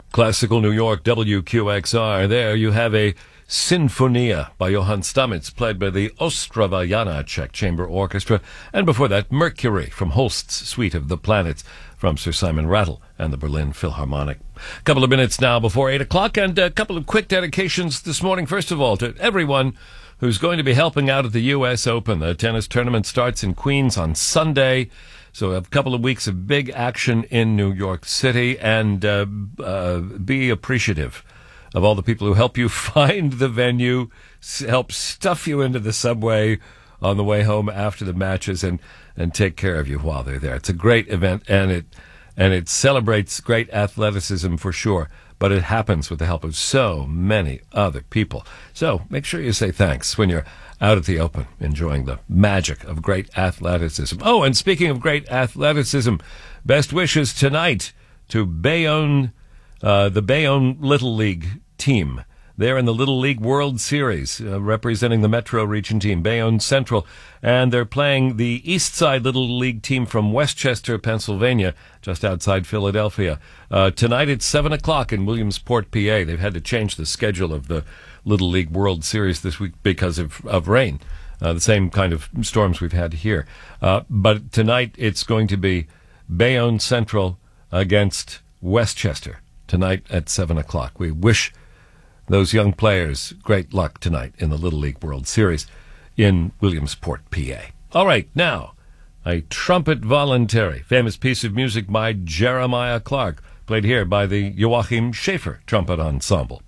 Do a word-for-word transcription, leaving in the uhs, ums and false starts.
Classical New York, W Q X R. There you have a Sinfonia by Johann Stamitz, played by the Ostrava Janáček Chamber Orchestra. And before that, Mercury from Holst's Suite of the Planets from Sir Simon Rattle and the Berlin Philharmonic. A couple of minutes now before eight o'clock, and a couple of quick dedications this morning. First of all, to everyone who's going to be helping out at the U S Open. The tennis tournament starts in Queens on Sunday. So a couple of weeks of big action in New York City, and uh, uh, be appreciative of all the people who help you find the venue, help stuff you into the subway on the way home after the matches, and, and take care of you while they're there. It's a great event, and it and it celebrates great athleticism for sure, but it happens with the help of so many other people. So make sure you say thanks when you're out at the Open, enjoying the magic of great athleticism. Oh, and speaking of great athleticism, best wishes tonight to Bayonne, uh, the Bayonne Little League team. They're in the Little League World Series, uh, representing the Metro Region team, Bayonne Central, and they're playing the East Side Little League team from Westchester, Pennsylvania, just outside Philadelphia. Uh, tonight at seven o'clock in Williamsport, P A. They've had to change the schedule of the Little League World Series this week because of, of rain, uh, the same kind of storms we've had here. Uh, but tonight it's going to be Bayonne Central against Westchester, tonight at seven o'clock. We wish those young players great luck tonight in the Little League World Series in Williamsport, P A. All right, now, a trumpet voluntary, famous piece of music by Jeremiah Clark, played here by the Joachim Schaefer Trumpet Ensemble.